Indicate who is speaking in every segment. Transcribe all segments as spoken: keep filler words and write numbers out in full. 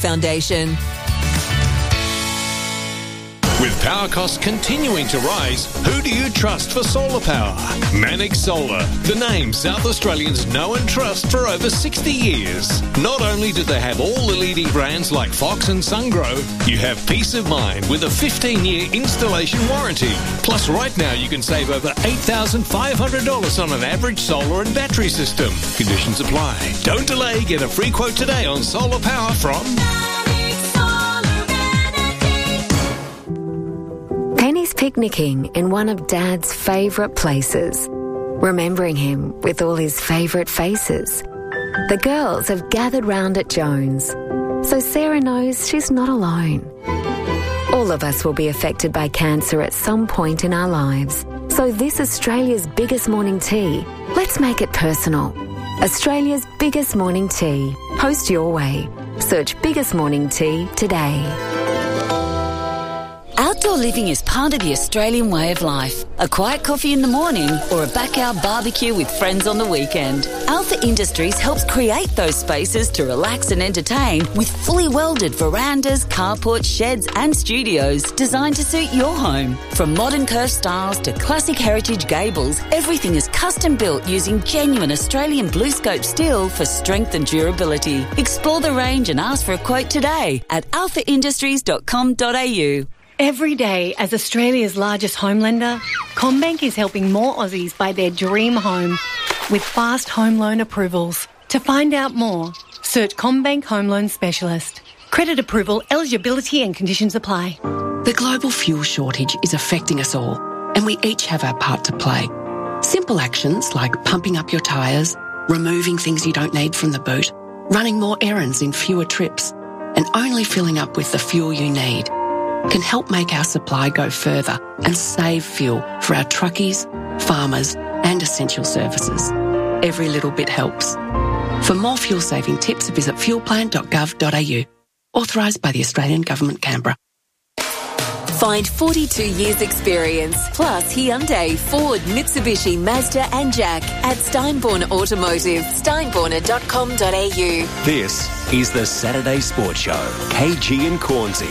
Speaker 1: Foundation.
Speaker 2: With power costs continuing to rise, who do you trust for solar power? Mannix Solar, the name South Australians know and trust for over sixty years. Not only do they have all the leading brands like Fox and SunGrow, you have peace of mind with a fifteen-year installation warranty. Plus, right now you can save over eight thousand five hundred dollars on an average solar and battery system. Conditions apply. Don't delay. Get a free quote today on solar power from...
Speaker 3: Penny's picnicking in one of Dad's favourite places, remembering him with all his favourite faces. The girls have gathered round at Jones, so Sarah knows she's not alone. All of us will be affected by cancer at some point in our lives. So this Australia's biggest morning tea, let's make it personal. Australia's biggest morning tea. Post your way. Search Biggest Morning Tea today.
Speaker 4: Outdoor living is part of the Australian way of life. A quiet coffee in the morning or a backyard barbecue with friends on the weekend. Alpha Industries helps create those spaces to relax and entertain with fully welded verandas, carports, sheds and studios designed to suit your home. From modern curved styles to classic heritage gables, everything is custom built using genuine Australian BlueScope steel for strength and durability. Explore the range and ask for a quote today at alpha industries dot com dot a u.
Speaker 5: Every day, as Australia's largest home lender, CommBank is helping more Aussies buy their dream home with fast home loan approvals. To find out more, search CommBank Home Loan Specialist. Credit approval, eligibility and conditions apply.
Speaker 6: The global fuel shortage is affecting us all, and we each have our part to play. Simple actions like pumping up your tyres, removing things you don't need from the boot, running more errands in fewer trips, and only filling up with the fuel you need can help make our supply go further and save fuel for our truckies, farmers and essential services. Every little bit helps. For more fuel-saving tips, visit fuel plan dot gov dot a u. Authorised by the Australian Government, Canberra.
Speaker 1: Find forty-two years experience, plus Hyundai, Ford, Mitsubishi, Mazda and Jack at Steinborn Automotive, steinborner dot com dot a u.
Speaker 7: This is the Saturday Sports Show, K G and Cornsey.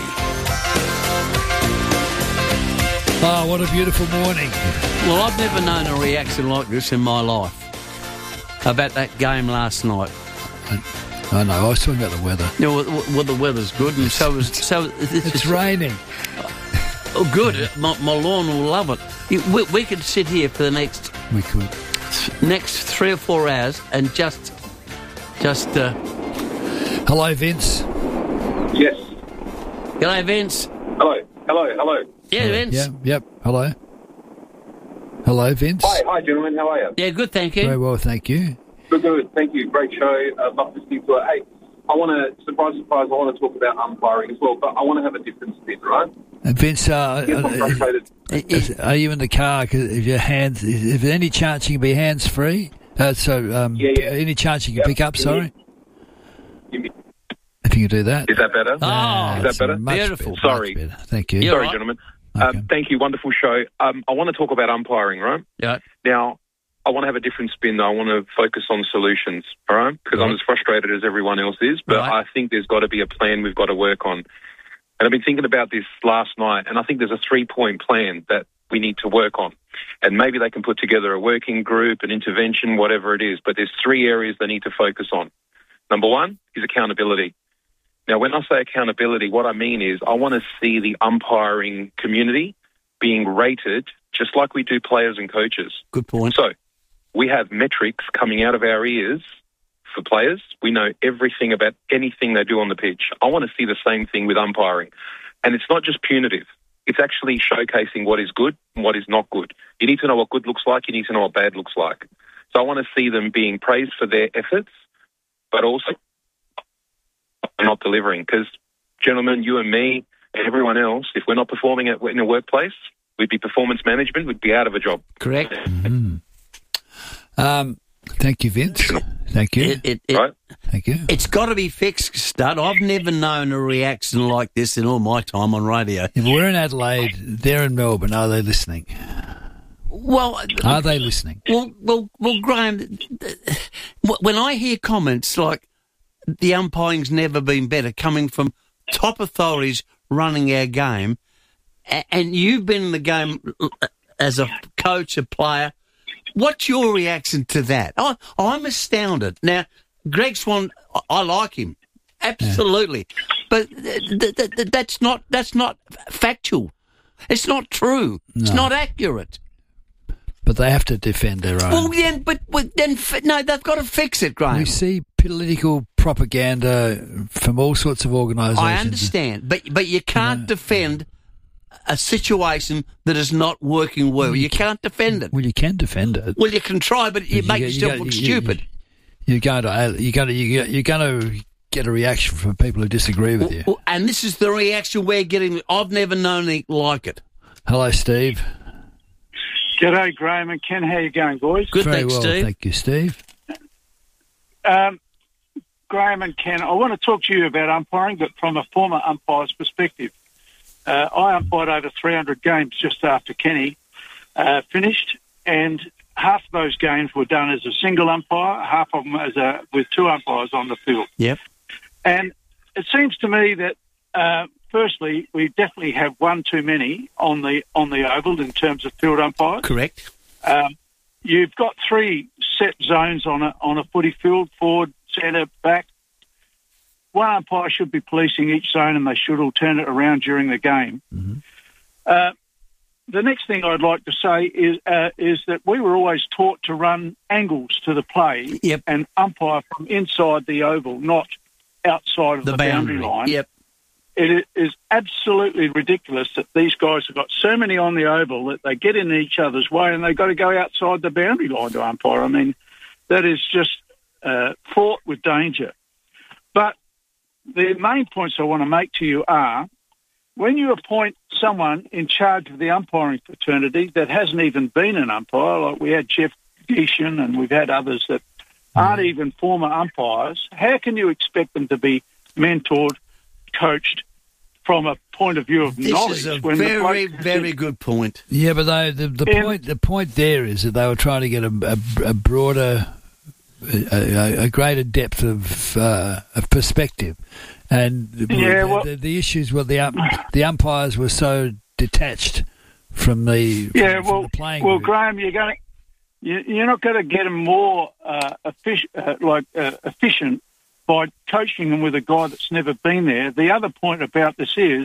Speaker 8: Oh, what a beautiful morning.
Speaker 9: Well, I've never known a reaction like this in my life about that game last night.
Speaker 8: I, I know, I was talking about the weather.
Speaker 9: Yeah, well, well the weather's good, and so is... So
Speaker 8: it's, it's raining.
Speaker 9: Oh, good. My, my lawn will love it. We, we could sit here for the next...
Speaker 8: We could.
Speaker 9: Next three or four hours and just... Just... Uh...
Speaker 8: Hello, Vince.
Speaker 10: Yes.
Speaker 9: Hello, Vince.
Speaker 10: Hello. Hello. Hello.
Speaker 9: Yeah, Vince.
Speaker 8: Yeah, yep. Hello. Hello, Vince.
Speaker 10: Hi, hi, gentlemen. How are you?
Speaker 9: Yeah, good, thank you.
Speaker 8: Very well, thank you.
Speaker 10: Good, good. Thank you. Great show. I'd love to speak to it. Hey, I want to, surprise, surprise, I want to talk about umpiring as well, but I want to have a different spin, right?
Speaker 8: And Vince, uh, uh, is, are you in the car? Cause if your hands, is, is there any chance you can be hands free? Uh, so, um,
Speaker 10: yeah, yeah.
Speaker 8: any chance you can
Speaker 10: yep.
Speaker 8: pick up? Sorry.
Speaker 10: Give me,
Speaker 8: if you can do that.
Speaker 10: Is that better?
Speaker 9: Oh,
Speaker 10: is that better?
Speaker 9: Beautiful.
Speaker 10: Better, Sorry.
Speaker 8: Better. Thank you.
Speaker 10: Sorry,
Speaker 9: right.
Speaker 10: gentlemen.
Speaker 8: Okay.
Speaker 10: Um, thank you. Wonderful show. Um, I want to talk about umpiring, right?
Speaker 9: Yeah.
Speaker 10: Now, I want to have a different spin, though. I want to focus on solutions, all right? Because
Speaker 9: right.
Speaker 10: I'm as frustrated as everyone else is, but
Speaker 9: right.
Speaker 10: I think there's got to be a plan we've got to work on. And I've been thinking about this last night, and I think there's a three-point plan that we need to work on. And maybe they can put together a working group, an intervention, whatever it is, but there's three areas they need to focus on. Number one is accountability. Now, when I say accountability, what I mean is I want to see the umpiring community being rated just like we do players and coaches.
Speaker 9: Good point.
Speaker 10: So we have metrics coming out of our ears for players. We know everything about anything they do on the pitch. I want to see the same thing with umpiring. And it's not just punitive. It's actually showcasing what is good and what is not good. You need to know what good looks like. You need to know what bad looks like. So I want to see them being praised for their efforts, but also not delivering. Because, gentlemen, you and me and everyone else, if we're not performing at, in a workplace, we'd be performance management, we'd be out of a job.
Speaker 9: Correct.
Speaker 8: Mm-hmm. Um, thank you, Vince. Thank you.
Speaker 9: It, it, it,
Speaker 10: right.
Speaker 8: Thank you.
Speaker 9: It's got to be fixed, Stud. I've never known a reaction like this in all my time on radio.
Speaker 8: If we're in Adelaide, they're in Melbourne. Are they listening?
Speaker 9: Well,
Speaker 8: are they listening?
Speaker 9: Well, well, well, Graham, when I hear comments like the umpiring's never been better, coming from top authorities running our game. A- and you've been in the game as a coach, a player. What's your reaction to that? I, I'm astounded. Now, Greg Swan, I, I like him. Absolutely. Yeah. But th- th- th- that's not that's not factual. It's not true. No. It's not accurate.
Speaker 8: But they have to defend their own.
Speaker 9: Well, then, but, but then, no, they've got to fix it, Graham.
Speaker 8: We see political propaganda from all sorts of organisations.
Speaker 9: I understand, but but you can't you know, defend a situation that is not working well. You, you can't defend it.
Speaker 8: Well, you can defend it.
Speaker 9: Well, you can try, but, but you, you make you yourself you, look you, stupid.
Speaker 8: You, you're going to you're going to you're going to get a reaction from people who disagree with you.
Speaker 9: Well, and this is the reaction we're getting. I've never known anything like it.
Speaker 8: Hello, Steve.
Speaker 11: G'day, Graham and Ken. How you going, boys?
Speaker 9: Good,
Speaker 8: Very
Speaker 9: thanks,
Speaker 8: well,
Speaker 9: Steve.
Speaker 8: Thank you, Steve.
Speaker 11: Um, Graham and Ken, I want to talk to you about umpiring, but from a former umpire's perspective. Uh, I umpired over three hundred games just after Kenny uh, finished, and half of those games were done as a single umpire, half of them as a with two umpires on the field.
Speaker 9: Yep.
Speaker 11: And it seems to me that, uh, firstly, we definitely have one too many on the on the oval in terms of field umpires.
Speaker 9: Correct.
Speaker 11: Um, you've got three set zones on a on a footy field: forward, centre, back. One umpire should be policing each zone, and they should alternate it around during the game.
Speaker 8: Mm-hmm.
Speaker 11: Uh, the next thing I'd like to say is uh, is that we were always taught to run angles to the play
Speaker 9: yep.
Speaker 11: and umpire from inside the oval, not outside of the, the boundary. boundary line.
Speaker 9: Yep.
Speaker 11: It is absolutely ridiculous that these guys have got so many on the oval that they get in each other's way and they've got to go outside the boundary line to umpire. I mean, that is just uh, fraught with danger. But the main points I want to make to you are, when you appoint someone in charge of the umpiring fraternity that hasn't even been an umpire, like we had Jeff Geishan and we've had others that aren't even former umpires, how can you expect them to be mentored, coached from a point of view of
Speaker 9: this
Speaker 11: knowledge?
Speaker 9: This is a
Speaker 11: when
Speaker 9: very,
Speaker 11: the
Speaker 9: very good point.
Speaker 8: Yeah, but they, the, the
Speaker 11: and,
Speaker 8: point the point there is that they were trying to get a, a, a broader, a, a greater depth of uh, of perspective, and
Speaker 11: yeah,
Speaker 8: the,
Speaker 11: well,
Speaker 8: the, the issues were the um, the umpires were so detached from the from,
Speaker 11: yeah, well,
Speaker 8: from the playing.
Speaker 11: Well,
Speaker 8: group.
Speaker 11: Graham, you're going to, you're not going to get them more uh, efficient, uh, like uh, efficient. by coaching them with a guy that's never been there. The other point about this is,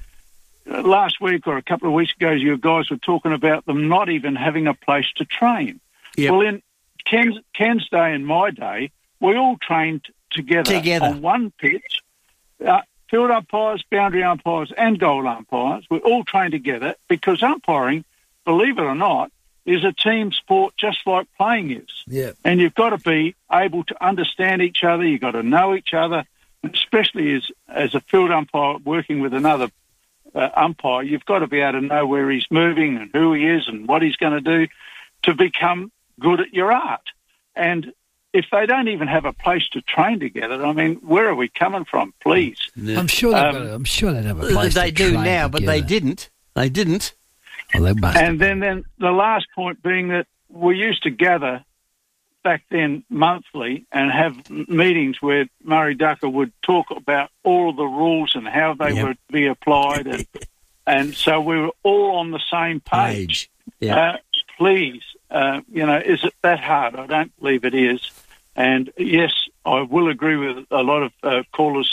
Speaker 11: uh, last week or a couple of weeks ago, you guys were talking about them not even having a place to train.
Speaker 9: Yep.
Speaker 11: Well, in Ken's, Ken's day and my day, we all trained together,
Speaker 9: together.
Speaker 11: on one pitch. Uh, field umpires, boundary umpires and goal umpires, we all trained together because umpiring, believe it or not, is a team sport just like playing is.
Speaker 8: Yeah.
Speaker 11: And you've got to be able to understand each other. You've got to know each other, especially as as a field umpire working with another uh, umpire. You've got to be able to know where he's moving and who he is and what he's going to do to become good at your art. And if they don't even have a place to train together, I mean, where are we coming from, please?
Speaker 8: Yeah. I'm sure they've
Speaker 11: um,
Speaker 8: got a, I'm sure they'd have a place
Speaker 9: They
Speaker 8: to
Speaker 9: do
Speaker 8: train
Speaker 9: now,
Speaker 8: together.
Speaker 9: but they didn't. They didn't.
Speaker 8: Well, they must
Speaker 11: and then, then the last point being that we used to gather back then monthly and have meetings where Murray Ducker would talk about all of the rules and how they
Speaker 9: yep.
Speaker 11: would be applied. And, and so we were all on the same page.
Speaker 9: Page. Yeah.
Speaker 11: Uh, please, uh, you know, is it that hard? I don't believe it is. And yes, I will agree with a lot of uh, callers.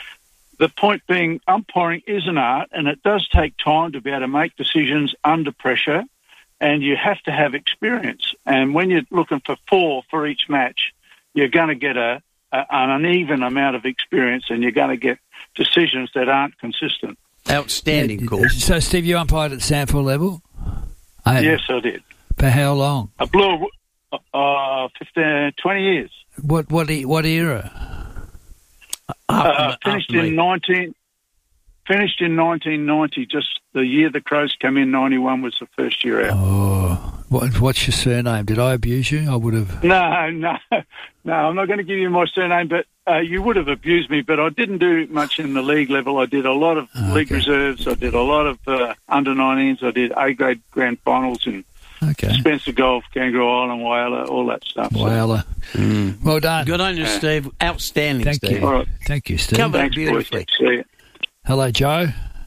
Speaker 11: The point being, umpiring is an art, and it does take time to be able to make decisions under pressure, and you have to have experience. And when you're looking for four for each match, you're going to get a, a an uneven amount of experience, and you're going to get decisions that aren't consistent.
Speaker 9: Outstanding,
Speaker 8: yeah,
Speaker 9: call.
Speaker 8: So, Steve, you umpired at Sandford level? I,
Speaker 11: yes, I did.
Speaker 8: For how long?
Speaker 11: I blew uh, fifteen, twenty years.
Speaker 8: What what what era?
Speaker 11: Uh, finished in nineteen. Finished in nineteen ninety. Just the year the Crows came in. ninety-one was the first year out.
Speaker 8: Oh, what, what's your surname? Did I abuse you? I would have.
Speaker 11: No, no, no. I'm not going to give you my surname, but uh, you would have abused me. But I didn't do much in the league level. I did a lot of
Speaker 8: okay.
Speaker 11: league reserves. I did a lot of uh, under nineteens. I did A grade grand finals in
Speaker 8: Okay.
Speaker 11: Spencer Golf, Kangaroo Island, Whaler, all that stuff.
Speaker 8: Whaler. Mm. Well done.
Speaker 9: Good on you,
Speaker 11: Yeah.
Speaker 9: Steve. Outstanding,
Speaker 8: Thank
Speaker 9: Steve.
Speaker 8: you.
Speaker 11: All right.
Speaker 8: Thank you, Steve.
Speaker 9: Covered it
Speaker 11: Thanks,
Speaker 9: beautifully.
Speaker 11: boys. See you.
Speaker 8: Hello, Joe.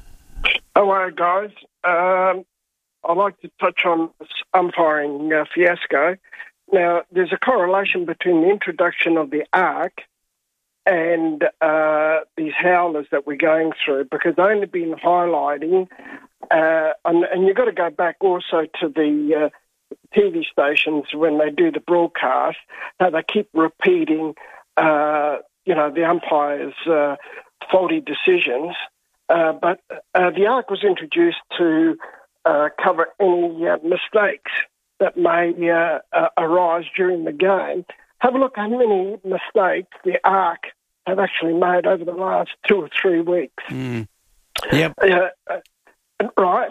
Speaker 12: Hello, guys. Um, I'd like to touch on this umpiring uh, fiasco. Now, there's a correlation between the introduction of the ARC and uh, these howlers that we're going through, because they've only been highlighting, uh, and, and you've got to go back also to the uh, T V stations when they do the broadcast, how they keep repeating, uh, you know, the umpires' uh, faulty decisions. Uh, but uh, the ARC was introduced to uh, cover any uh, mistakes that may uh, uh, arise during the game. Have a look how many mistakes the ARC have actually made over the last two or three weeks.
Speaker 9: Mm. Yep.
Speaker 12: Uh, uh, right.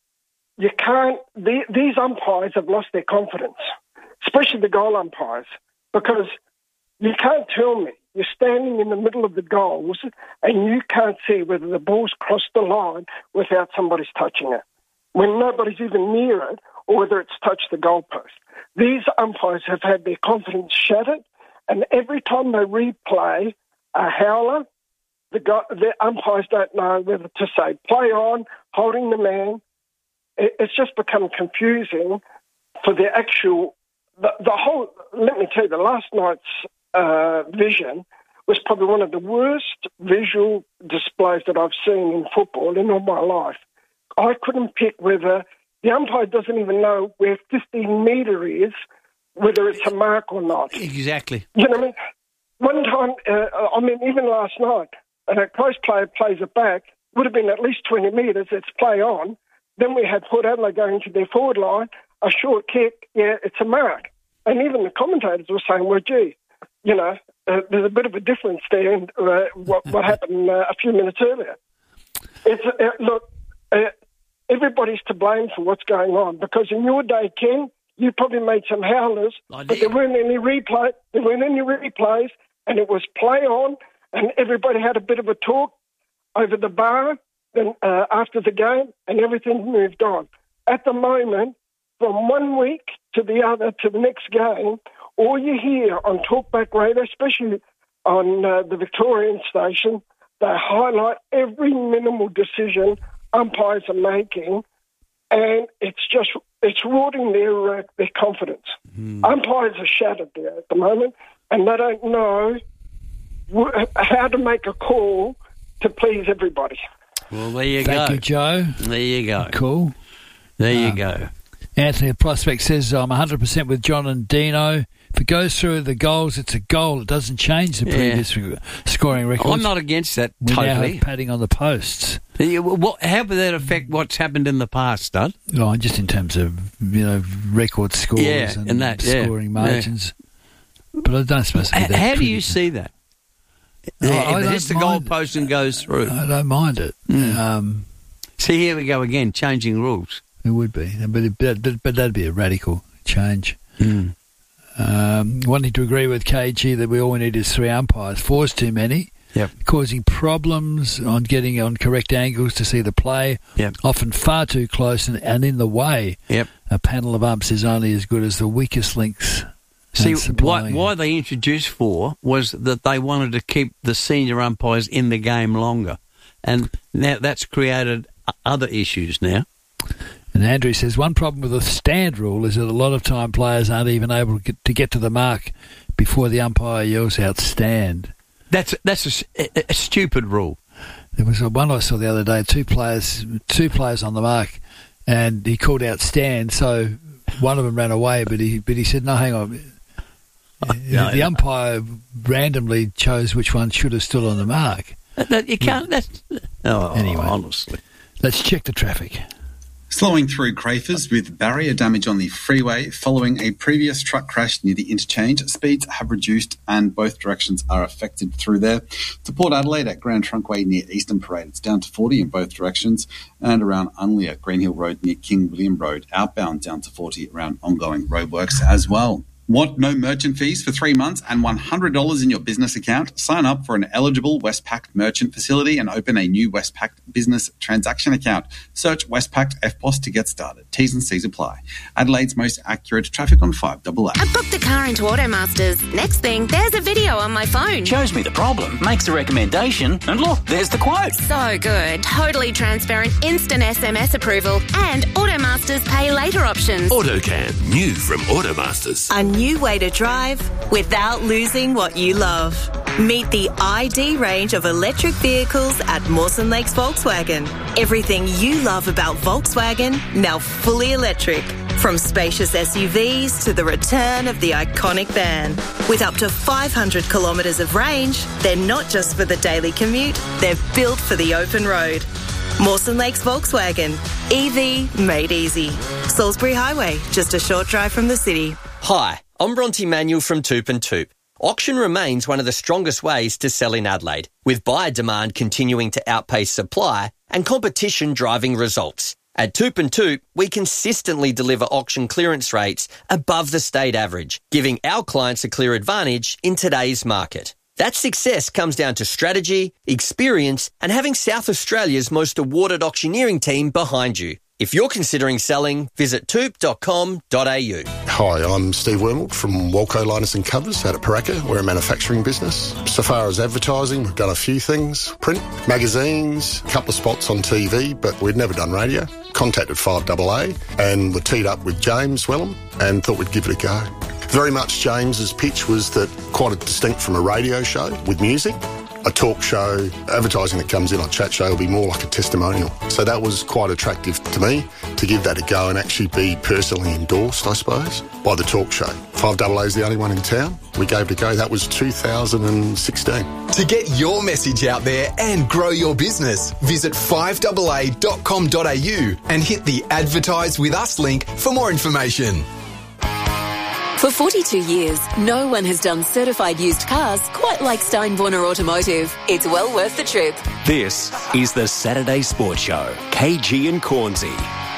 Speaker 12: You can't... The, these umpires have lost their confidence, especially the goal umpires, because you can't tell me you're standing in the middle of the goals and you can't see whether the ball's crossed the line without somebody's touching it, when nobody's even near it, or whether it's touched the goalpost. These umpires have had their confidence shattered, and every time they replay a howler, the, go- the umpires don't know whether to say play on, holding the man. It, it's just become confusing for the actual... The, the whole... Let me tell you, the last night's uh, vision was probably one of the worst visual displays that I've seen in football in all my life. I couldn't pick whether... The umpire doesn't even know where fifteen metre is, whether it's a mark or not.
Speaker 9: Exactly.
Speaker 12: You know what I mean? One time, uh, I mean, even last night, a close player plays it back, would have been at least twenty metres, it's play on. Then we had Port Adelaide going to their forward line, a short kick, yeah, it's a mark. And even the commentators were saying, well, gee, you know, uh, there's a bit of a difference there in uh, what, what happened uh, a few minutes earlier. It's uh, Look... Uh, Everybody's to blame for what's going on, because in your day, Ken, you probably made some howlers, but there weren't any replay. There weren't any replays, and it was play on, and everybody had a bit of a talk over the bar then uh, after the game, and everything moved on. At the moment, from one week to the other to the next game, all you hear on Talkback Radio, especially on uh, the Victorian station, they highlight every minimal decision umpires are making, and it's just it's rotting their uh, their confidence. Mm. Umpires are shattered there at the moment, and they don't know w- how to make a call to please everybody.
Speaker 9: Well, there you
Speaker 8: Thank
Speaker 9: go.
Speaker 8: you, Joe.
Speaker 9: There you go.
Speaker 8: Cool.
Speaker 9: There
Speaker 8: um,
Speaker 9: you go.
Speaker 8: Anthony the Prospect says, I'm one hundred percent with John and Dino. If it goes through the goals, it's a goal. It doesn't change the
Speaker 9: Yeah.
Speaker 8: previous re- scoring record.
Speaker 9: I'm not against that
Speaker 8: we
Speaker 9: totally.
Speaker 8: now have padding on the posts.
Speaker 9: Yeah, well, what, how would that affect what's happened in the past, Stud?
Speaker 8: Oh, just in terms of, you know, record scores
Speaker 9: Yeah,
Speaker 8: and,
Speaker 9: and that, yeah,
Speaker 8: scoring margins. But I don't suppose to be
Speaker 9: H-
Speaker 8: that
Speaker 9: How do you
Speaker 8: critical.
Speaker 9: see that?
Speaker 8: Oh,
Speaker 9: Yeah,
Speaker 8: I
Speaker 9: if it
Speaker 8: don't
Speaker 9: hits the
Speaker 8: mind-
Speaker 9: goalpost and goes through.
Speaker 8: I don't mind it.
Speaker 9: Mm.
Speaker 8: Um,
Speaker 9: See, here we go again, changing rules.
Speaker 8: It would be, but, it, but, but, but that'd be a radical change.
Speaker 9: Mm.
Speaker 8: Um, wanting to agree with K G that we all we need is three umpires. Four's too many.
Speaker 9: Yep.
Speaker 8: Causing problems on getting on correct angles to see the play.
Speaker 9: Yep.
Speaker 8: Often far too close and, and in the way.
Speaker 9: Yep.
Speaker 8: A panel of umps is only as good as the weakest links.
Speaker 9: See,
Speaker 8: and
Speaker 9: why,
Speaker 8: supplying-
Speaker 9: why they introduced four was that they wanted to keep the senior umpires in the game longer. And now that's created o- other issues now.
Speaker 8: And Andrew says, one problem with the stand rule is that a lot of time players aren't even able to get to, get to the mark before the umpire yells out stand.
Speaker 9: That's that's a s- a, a stupid rule.
Speaker 8: There was one I saw the other day, two players two players on the mark, and he called out stand, so one of them ran away, but he but he said, no, hang on.
Speaker 9: no,
Speaker 8: the
Speaker 9: no.
Speaker 8: umpire randomly chose which one should have stood on the mark.
Speaker 9: That, that- you can't. That's oh,
Speaker 8: Anyway.
Speaker 9: honestly.
Speaker 8: Let's check the traffic.
Speaker 13: Slowing through Crafers with barrier damage on the freeway following a previous truck crash near the interchange. Speeds have reduced and both directions are affected through there. To Port Adelaide at Grand Trunkway near Eastern Parade, it's down to forty in both directions, and around Unley at Green Hill Road near King William Road, outbound down to forty around ongoing roadworks as well. Want no merchant fees for three months and one hundred dollars in your business account? Sign up for an eligible Westpac merchant facility and open a new Westpac business transaction account. Search Westpac F P O S to get started. T's and C's apply. Adelaide's most accurate traffic on five A A.
Speaker 14: I booked the car into Automasters. Next thing, there's a video on my phone.
Speaker 7: Shows me the problem, makes a recommendation, and look, there's the quote.
Speaker 14: So good. Totally transparent, instant S M S approval, and Automasters pay later options.
Speaker 15: AutoCam, new from Automasters.
Speaker 16: A new way to drive without losing what you love. Meet the I D range of electric vehicles at Mawson Lakes Volkswagen. Everything you love about Volkswagen, now fully electric. From spacious S U Vs to the return of the iconic van. With up to five hundred kilometres of range, they're not just for the daily commute, they're built for the open road. Mawson Lakes Volkswagen. E V made easy. Salisbury Highway, just a short drive from the city.
Speaker 17: Hi, I'm Bronte Manuel from Toop and Toop. Auction remains one of the strongest ways to sell in Adelaide, with buyer demand continuing to outpace supply and competition driving results. At Toop and Toop, we consistently deliver auction clearance rates above the state average, giving our clients a clear advantage in today's market. That success comes down to strategy, experience, and having South Australia's most awarded auctioneering team behind you. If you're considering selling, visit toop dot com dot a u.
Speaker 18: Hi, I'm Steve Wormald from Walco Linus and Covers out at Paraka. We're a manufacturing business. So far as advertising, we've done a few things. Print, magazines, a couple of spots on T V, but we'd never done radio. Contacted five A A and were teed up with James Wellham and thought we'd give it a go. Very much James's pitch was that quite distinct from a radio show with music. A talk show, advertising that comes in on Chat Show will be more like a testimonial. So that was quite attractive to me to give that a go and actually be personally endorsed, I suppose, by the talk show. five A A is the only one in town. We gave it a go. That was two thousand sixteen.
Speaker 19: To get your message out there and grow your business, visit five A A dot com dot a u and hit the Advertise With Us link for more information.
Speaker 1: For forty-two years, no one has done certified used cars quite like Steinborner Automotive. It's well worth the trip.
Speaker 7: This is the Saturday Sports Show. K G and Cornsey.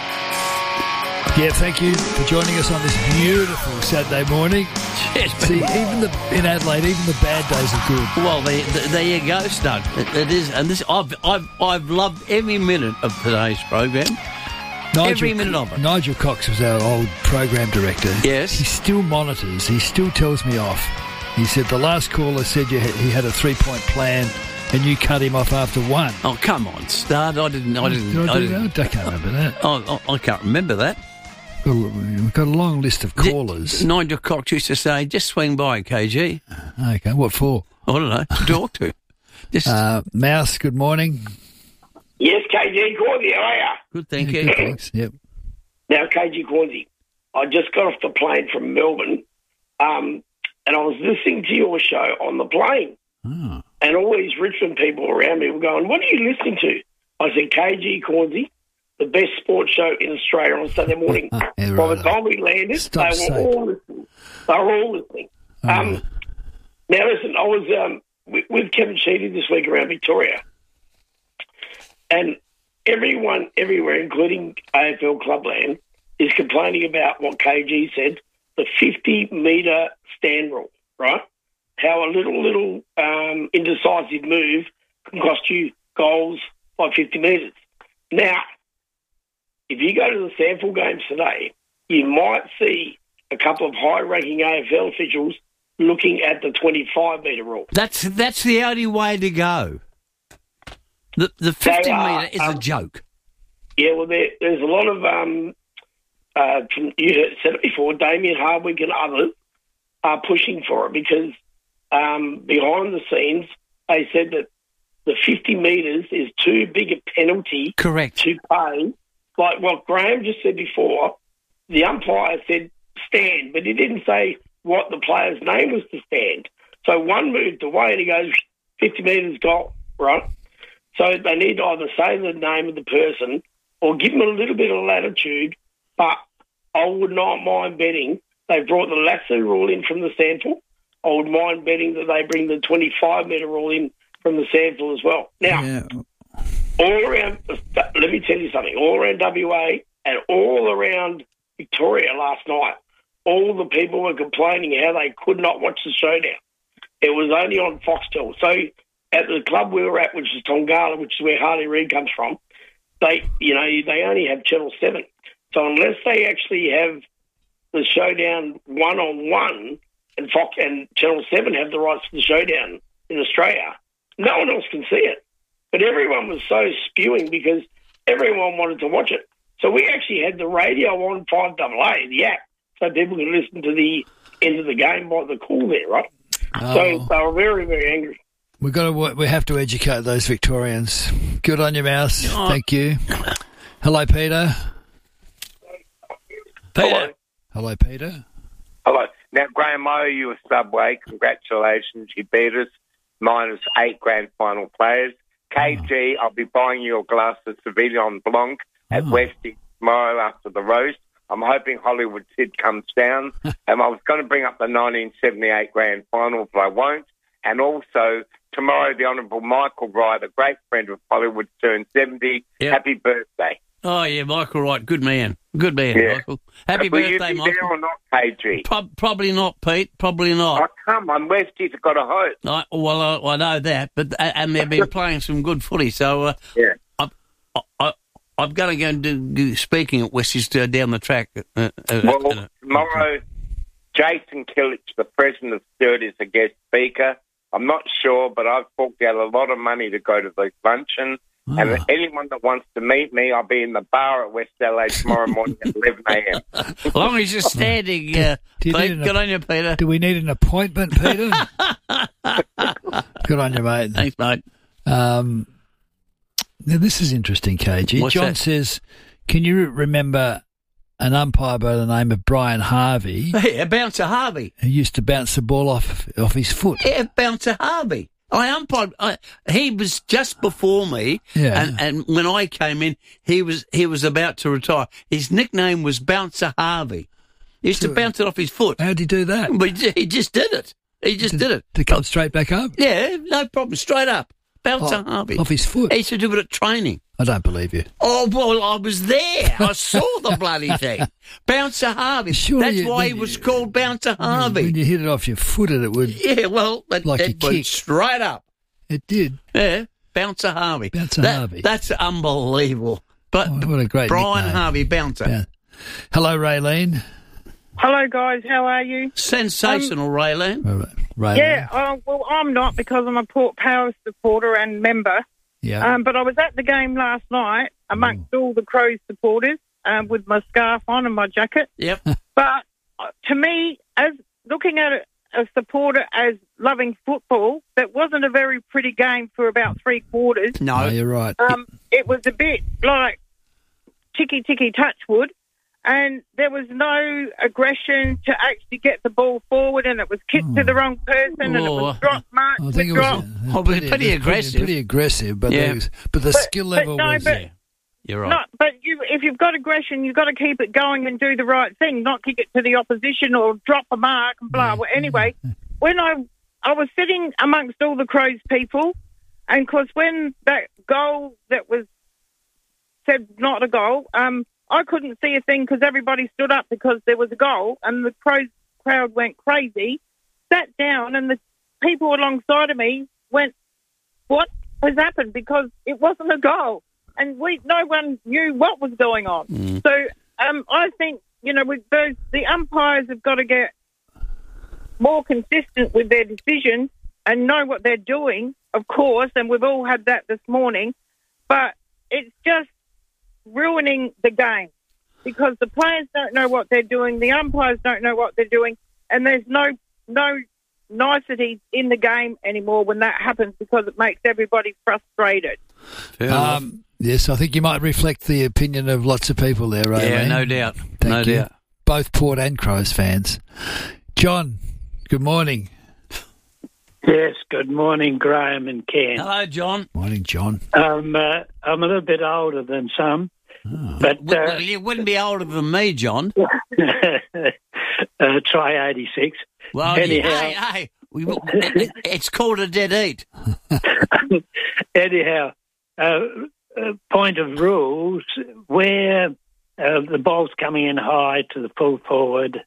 Speaker 8: Yeah, thank you for joining us on this beautiful Saturday morning.
Speaker 9: Yes,
Speaker 8: See, even the in Adelaide, even the bad days are good.
Speaker 9: Well, there, there you go, Stud. It, it is, and this I've I've I've loved every minute of today's program.
Speaker 8: Nigel,
Speaker 9: Every minute of it.
Speaker 8: Nigel Cox was our old program director.
Speaker 9: Yes.
Speaker 8: He still monitors. He still tells me off. He said the last caller said you had, he had a three-point plan and you cut him off after one.
Speaker 9: Oh, come on, Stud. I didn't... I didn't...
Speaker 8: Did I,
Speaker 9: I,
Speaker 8: do
Speaker 9: didn't,
Speaker 8: that? I can't remember that.
Speaker 9: I, I, I can't remember that.
Speaker 8: We've got a long list of callers.
Speaker 9: Nigel Cox used to say, just swing by, K G.
Speaker 8: Okay, what for?
Speaker 9: I don't know. To talk to. Just...
Speaker 8: Uh, Mouse, good morning.
Speaker 20: Yes, K G Cornsey, how are you?
Speaker 9: Good, thank
Speaker 8: yeah,
Speaker 9: you.
Speaker 8: Good, thanks, yep.
Speaker 20: Now, K G Cornsey, I just got off the plane from Melbourne, um, and I was listening to your show on the plane.
Speaker 8: Oh.
Speaker 20: And all these Richmond people around me were going, what are you listening to? I said, K G Cornsey, the best sports show in Australia on Sunday morning.
Speaker 8: yeah,
Speaker 20: By
Speaker 8: right.
Speaker 20: the time we landed,
Speaker 8: Stop
Speaker 20: they were
Speaker 8: safe.
Speaker 20: all listening. They were all listening.
Speaker 8: Oh.
Speaker 20: Um, now, listen, I was um, with, with Kevin Sheedy this week around Victoria, and everyone everywhere, including A F L Clubland, is complaining about what K G said, the fifty metre stand rule, right? How a little, little um, indecisive move can cost you goals by fifty metres. Now, if you go to the Sandford games today, you might see a couple of high-ranking A F L officials looking at the twenty-five metre rule.
Speaker 9: That's that's the only way to go. The the fifty
Speaker 20: are,
Speaker 9: metre is
Speaker 20: um,
Speaker 9: a joke.
Speaker 20: Yeah, well, there, there's a lot of, um, uh, from, you said it before, Damien Hardwick and others are pushing for it because um, behind the scenes they said that the fifty metres is too big a penalty
Speaker 9: Correct.
Speaker 20: to pay. Like what Graham just said before, the umpire said stand, but he didn't say what the player's name was to stand. So one moved away and he goes, fifty metres goal, right? So they need to either say the name of the person or give them a little bit of latitude, but I would not mind betting they brought the Lasso rule in from the Sandford. I would mind betting that they bring the twenty-five metre rule in from the Sandford as well. Now,
Speaker 8: Yeah.
Speaker 20: all around, let me tell you something, all around W A and all around Victoria last night, all the people were complaining how they could not watch the showdown. It was only on Foxtel. So at the club we were at, which is Tongala, which is where Harley Reid comes from, they, you know, they only have Channel seven. So unless they actually have the showdown one-on-one and Fox and Channel seven have the rights to the showdown in Australia, no one else can see it. But everyone was so spewing because everyone wanted to watch it. So we actually had the radio on five double A, the app, so people could listen to the end of the game by the call there, right?
Speaker 8: Oh.
Speaker 20: So they were very, very angry.
Speaker 8: We've got to, we have to educate those Victorians. Good on you, Mouse.
Speaker 9: Oh.
Speaker 8: Thank you. Hello, Peter.
Speaker 9: Peter.
Speaker 8: Hello, Peter.
Speaker 21: Hello. Now, Graham, I owe you a Subway. Congratulations. You beat us. Minus eight grand final players. K G, oh. I'll be buying you a glass of Sauvignon Blanc at oh. Westie tomorrow after the roast. I'm hoping Hollywood Sid comes down. And I was going to bring up the nineteen seventy-eight grand final, but I won't. And also, tomorrow, the Honourable Michael Wright, a great friend of Hollywood, turns seventy. Yep. Happy birthday.
Speaker 9: Oh, yeah, Michael Wright. Good man. Good man,
Speaker 21: yeah.
Speaker 9: Michael. Happy
Speaker 21: Will
Speaker 9: birthday,
Speaker 21: you be
Speaker 9: Michael.
Speaker 21: there or not, K G?
Speaker 9: Pro- probably not, Pete. Probably not.
Speaker 21: Oh, come on. Westie's got a host.
Speaker 9: I, well, I, I know that, but and they've been playing some good footy, so uh,
Speaker 21: yeah.
Speaker 9: I, I, I'm going to go and do, do speaking at Westie's uh, down the track. Uh, uh,
Speaker 21: well,
Speaker 9: uh,
Speaker 21: tomorrow, Jason Killich, the president of Sturt, is a guest speaker. I'm not sure, but I've forked out a lot of money to go to the luncheon. Oh. And anyone that wants to meet me, I'll be in the bar at West L A tomorrow morning at eleven a.m.
Speaker 9: As long as you're standing, uh, Pete, good on you, Peter.
Speaker 8: Do we need an appointment, Peter? Good on you, mate.
Speaker 9: Thanks, mate.
Speaker 8: Um, now, this is interesting, K G.
Speaker 9: What's
Speaker 8: John
Speaker 9: that?
Speaker 8: says, can you remember an umpire by the name of Brian Harvey?
Speaker 9: Yeah, Bouncer Harvey.
Speaker 8: Who used to bounce the ball off off his foot.
Speaker 9: Yeah, Bouncer Harvey. I umpired. I, he was just before me,
Speaker 8: yeah.
Speaker 9: and, and when I came in, he was he was about to retire. His nickname was Bouncer Harvey. He used so, to bounce it off his foot.
Speaker 8: How'd he do that?
Speaker 9: But he just did it. He just
Speaker 8: to,
Speaker 9: did it.
Speaker 8: To come straight back up?
Speaker 9: Yeah, no problem. Straight up. Bouncer
Speaker 8: oh,
Speaker 9: Harvey.
Speaker 8: Off his foot?
Speaker 9: He used to do it at training.
Speaker 8: I don't believe you.
Speaker 9: Oh, well, I was there. I saw the bloody thing. Bouncer Harvey.
Speaker 8: Sure
Speaker 9: That's
Speaker 8: you,
Speaker 9: why he was called Bouncer Harvey.
Speaker 8: When you hit it off your foot, it would...
Speaker 9: Yeah, well, it,
Speaker 8: like
Speaker 9: it
Speaker 8: a
Speaker 9: went
Speaker 8: kick.
Speaker 9: straight up.
Speaker 8: It did.
Speaker 9: Yeah, Bouncer Harvey.
Speaker 8: Bouncer
Speaker 9: that,
Speaker 8: Harvey.
Speaker 9: That's unbelievable. But
Speaker 8: oh, what a great
Speaker 9: Brian
Speaker 8: nickname.
Speaker 9: Harvey, Bouncer.
Speaker 8: Yeah. Hello, Raylene.
Speaker 22: Hello, guys. How are you?
Speaker 9: Sensational, um, Raylene.
Speaker 8: Raylene.
Speaker 22: Yeah, uh, well, I'm not because I'm a Port Power supporter and member.
Speaker 8: Yeah.
Speaker 22: Um, but I was at the game last night amongst mm. all the Crows supporters um, with my scarf on and my jacket.
Speaker 9: Yep.
Speaker 22: But uh, to me, as looking at it, a supporter as loving football, that wasn't a very pretty game for about three quarters.
Speaker 9: No,
Speaker 8: no you're right.
Speaker 22: Um, it was a bit like ticky ticky touchwood, and there was no aggression to actually get the ball forward, and it was kicked oh. to the wrong person,
Speaker 9: oh.
Speaker 22: and it was drop marks.
Speaker 8: I think it
Speaker 22: drop.
Speaker 8: was, uh,
Speaker 9: oh, pretty, pretty aggressive.
Speaker 8: Pretty, pretty aggressive, but
Speaker 9: yeah.
Speaker 8: was, but the
Speaker 22: but,
Speaker 8: skill level
Speaker 22: but no,
Speaker 8: was
Speaker 22: but,
Speaker 8: there.
Speaker 9: You're right.
Speaker 22: Not, but you, if you've got aggression, you've got to keep it going and do the right thing, not kick it to the opposition or drop a mark and blah.
Speaker 8: Yeah.
Speaker 22: Well, anyway, when I I was sitting amongst all the Crows people, and of course when that goal that was said not a goal, um, I couldn't see a thing because everybody stood up because there was a goal, and the Crows crowd went crazy, sat down, and the people alongside of me went, "What has happened?" Because it wasn't a goal. And we, no one knew what was going on.
Speaker 9: Mm.
Speaker 22: So um, I think, you know, with those, the umpires have got to get more consistent with their decisions and know what they're doing, of course, and we've all had that this morning. But it's just ruining the game because the players don't know what they're doing, the umpires don't know what they're doing, and there's no no nicety in the game anymore when that happens because it makes everybody frustrated.
Speaker 8: Um, yes, I think you might reflect the opinion of lots of people there, Raylene.
Speaker 9: Yeah, no doubt.
Speaker 8: Thank
Speaker 9: no
Speaker 8: you.
Speaker 9: doubt.
Speaker 8: Both Port and Crows fans. John, good morning.
Speaker 11: Yes, good morning, Graham and Ken.
Speaker 9: Hello, John.
Speaker 8: Morning, John.
Speaker 11: Um, uh, I'm a little bit older than some, oh. but... Uh,
Speaker 9: well, you wouldn't be older than me, John.
Speaker 11: uh, try eighty-six.
Speaker 9: Well,
Speaker 11: Anyhow,
Speaker 9: hey, hey, we, it, it's called a dead eat.
Speaker 11: Anyhow, uh, uh, point of rules, where uh, the ball's coming in high to the full forward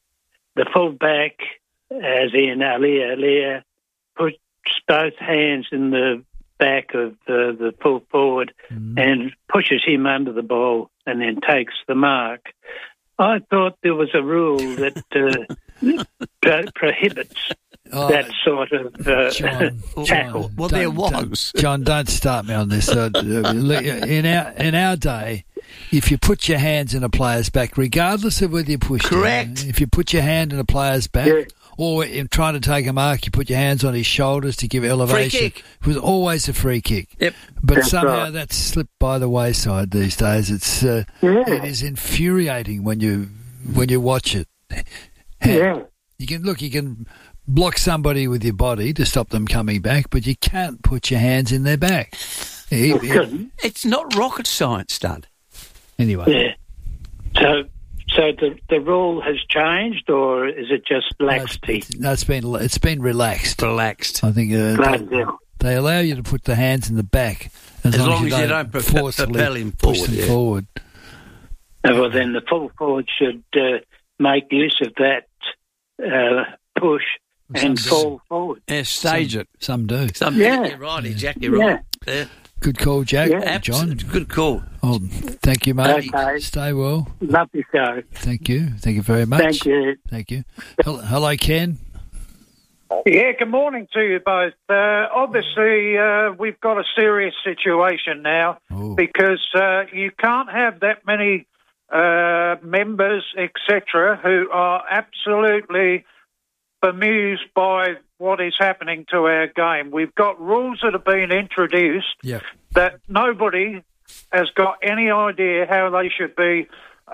Speaker 11: the full back, as in Ali Alia, puts both hands in the back of the, the full forward mm. and pushes him under the ball and then takes the mark. I thought there was a rule that uh, pro- prohibits oh, that sort of uh,
Speaker 8: John,
Speaker 11: tackle.
Speaker 8: John,
Speaker 9: well, there was.
Speaker 8: John, don't start me on this. Uh, in our in our day, if you put your hands in a player's back, regardless of whether you push
Speaker 9: correct,
Speaker 8: him, if you put your hand in a player's back, yeah. or in trying to take a mark, you put your hands on his shoulders to give elevation.
Speaker 9: Free kick.
Speaker 8: It was always a free kick.
Speaker 9: Yep.
Speaker 8: But
Speaker 11: That's
Speaker 8: somehow
Speaker 11: right.
Speaker 8: that's slipped by the wayside these days. It's uh,
Speaker 11: yeah.
Speaker 8: it is infuriating when you when you watch it.
Speaker 11: Yeah.
Speaker 8: You can look. You can block somebody with your body to stop them coming back, but you can't put your hands in their back. He, he,
Speaker 9: it's not rocket science, Stud.
Speaker 8: Anyway.
Speaker 11: Yeah. So. So the the rule has changed, or is it just laxity?
Speaker 8: No, it's, it's been it's been relaxed.
Speaker 9: Relaxed.
Speaker 8: I think uh, they, they allow you to put the hands in the back as,
Speaker 9: as long,
Speaker 8: long
Speaker 9: as you,
Speaker 8: you
Speaker 9: don't,
Speaker 8: don't
Speaker 9: don't propel him
Speaker 8: push
Speaker 9: forward.
Speaker 8: them
Speaker 9: Yeah.
Speaker 8: forward.
Speaker 11: Oh, well, then the full forward should uh, make use of that uh, push and
Speaker 8: Some
Speaker 11: fall
Speaker 8: do.
Speaker 11: forward.
Speaker 9: Yeah, stage
Speaker 8: some,
Speaker 9: it.
Speaker 8: Some do.
Speaker 9: Some
Speaker 11: yeah.
Speaker 9: You're right, exactly right.
Speaker 11: Yeah.
Speaker 9: Yeah.
Speaker 8: Good call, Jack.
Speaker 11: Yeah.
Speaker 8: John.
Speaker 9: Good call.
Speaker 8: Oh, thank you, mate.
Speaker 11: Okay.
Speaker 8: Stay well.
Speaker 11: Love your show.
Speaker 8: Thank you. Thank you very much.
Speaker 11: Thank you.
Speaker 8: Thank you. Hello, hello Ken.
Speaker 2: Yeah, good morning to you both. Uh, obviously, uh, we've got a serious situation now
Speaker 8: Ooh.
Speaker 2: because uh, you can't have that many uh, members, et cetera, who are absolutely bemused by what is happening to our game. We've got rules that have been introduced
Speaker 8: yeah.
Speaker 2: that nobody has got any idea how they should be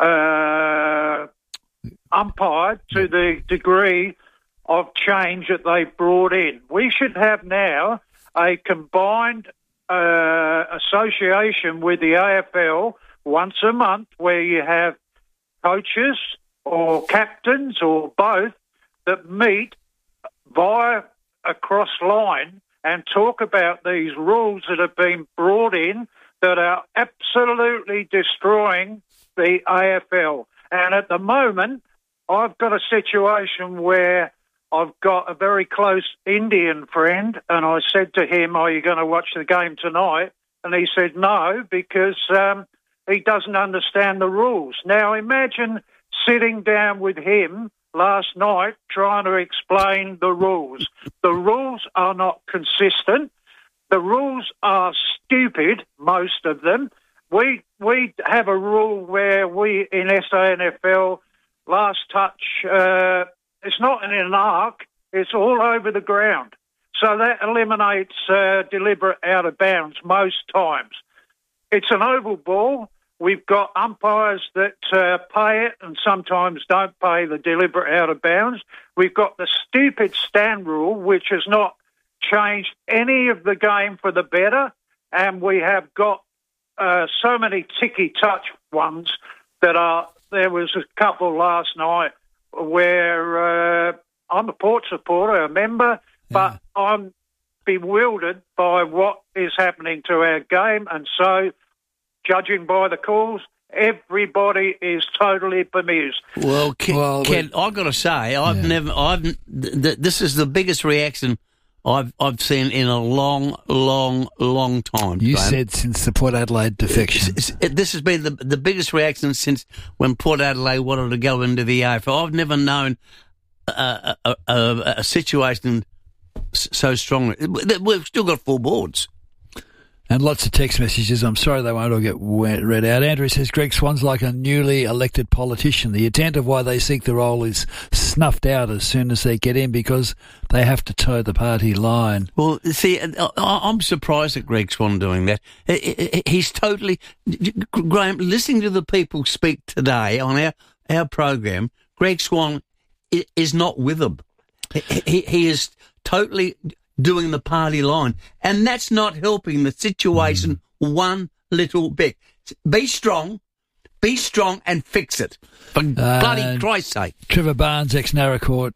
Speaker 2: uh, umpired to the degree of change that they've brought in. We should have now a combined uh, association with the A F L once a month where you have coaches or captains or both that meet via a cross line and talk about these rules that have been brought in that are absolutely destroying the A F L. And at the moment, I've got a situation where I've got a very close Indian friend, and I said to him, are you going to watch the game tonight? And he said no, because um, he doesn't understand the rules. Now, imagine sitting down with him last night trying to explain the rules. The rules are not consistent. The rules are stupid, most of them. We we have a rule where we, in S A N F L, last touch, uh, it's not in an arc, it's all over the ground. So that eliminates uh, deliberate out of bounds most times. It's an oval ball. We've got umpires that uh, pay it and sometimes don't pay the deliberate out of bounds. We've got the stupid stand rule, which has not changed any of the game for the better. And we have got uh, so many ticky-touch ones that are, there was a couple last night where uh, I'm a Port supporter, a member, but yeah. I'm bewildered by what is happening to our game. And so, judging by the calls, everybody is totally bemused.
Speaker 9: Well, Ken,
Speaker 8: well,
Speaker 9: Ken I've got to say, I've
Speaker 8: yeah.
Speaker 9: never, I've, th- th- this is the biggest reaction I've I've seen in a long, long, long time.
Speaker 8: You
Speaker 9: Graham.
Speaker 8: said since the Port Adelaide defection.
Speaker 9: It's, it's, it, this has been the the biggest reaction since when Port Adelaide wanted to go into the A F L. I've never known a, a, a, a situation so strongly. We've still got full boards.
Speaker 8: And lots of text messages. I'm sorry they won't all get read out. Andrew says, Greg Swan's like a newly elected politician. The intent of why they seek the role is snuffed out as soon as they get in because they have to toe the party line.
Speaker 9: Well, see, I'm surprised at Greg Swan doing that. He's totally... Graham, listening to the people speak today on our, our program, Greg Swan is not with them. He, he is totally... doing the party line. And that's not helping the situation mm. one little bit. Be strong, be strong and fix it. For uh, bloody Christ's sake.
Speaker 8: Trevor Barnes, ex-Naracoorte,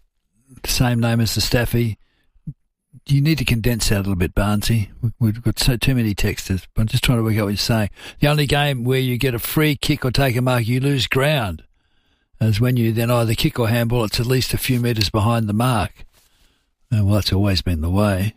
Speaker 8: same name as the Staffy. You need to condense that a little bit, Barnesy. We've got so too many texters. I'm just trying to work out what you're saying. The only game where you get a free kick or take a mark, you lose ground. as when you then either kick or handball, it's at least a few metres behind the mark. And well, that's always been the way.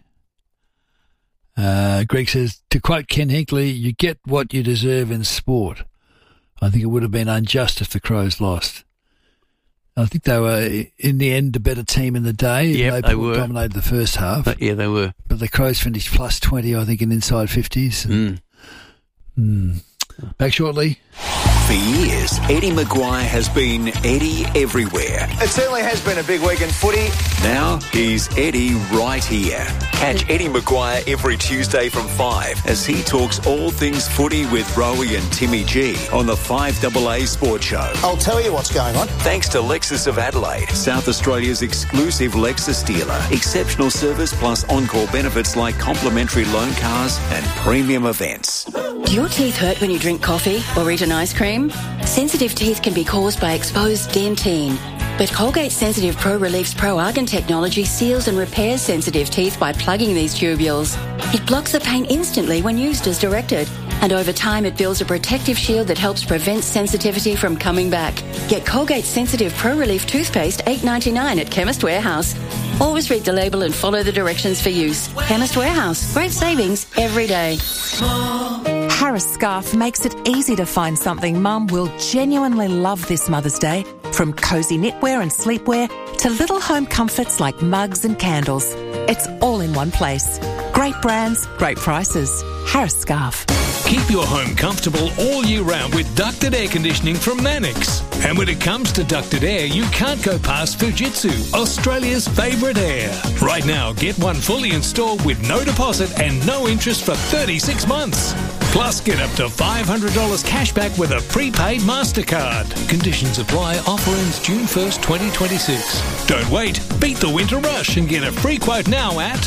Speaker 8: Uh, Greg says, to quote Ken Hinkley, you get what you deserve in sport. I think it would have been unjust if the Crows lost. I think they were, in the end, a better team in the day.
Speaker 9: Yeah, they were.
Speaker 8: Dominated the first half.
Speaker 9: But, yeah, they were.
Speaker 8: But the Crows finished plus twenty, I think, in inside fifties.
Speaker 9: Mm.
Speaker 8: Mm. Back shortly.
Speaker 7: For years, Eddie Maguire has been Eddie everywhere.
Speaker 3: It certainly has been a big week in footy.
Speaker 7: Now he's Eddie right here. Catch Eddie Maguire every Tuesday from five as he talks all things footy with Rowie and Timmy G on the five A A Sports Show.
Speaker 3: I'll tell you what's going on.
Speaker 7: Thanks to Lexus of Adelaide, South Australia's exclusive Lexus dealer. Exceptional service plus on-call benefits like complimentary loan cars and premium events.
Speaker 4: Do your teeth hurt when you drink coffee or eat an ice cream? Sensitive teeth can be caused by exposed dentine. But Colgate Sensitive Pro Relief's Pro Argan technology seals and repairs sensitive teeth by plugging these tubules. It blocks the pain instantly when used as directed. And over time, it builds a protective shield that helps prevent sensitivity from coming back. Get Colgate Sensitive Pro Relief toothpaste eight dollars ninety-nine at Chemist Warehouse. Always read the label and follow the directions for use. Chemist Warehouse. Great savings every day.
Speaker 23: Harris Scarf makes it easy to find something Mum will genuinely love this Mother's Day. From cosy knitwear and sleepwear to little home comforts like mugs and candles. It's all in one place. Great brands, great prices. Harris Scarf.
Speaker 24: Keep your home comfortable all year round with ducted air conditioning from Mannix. And when it comes to ducted air, you can't go past Fujitsu, Australia's favourite air. Right now, get one fully installed with no deposit and no interest for thirty-six months. Plus, get up to five hundred dollars cash back with a prepaid MasterCard. Conditions apply. Offer ends June first, twenty twenty-six. Don't wait. Beat the winter rush and get a free quote now at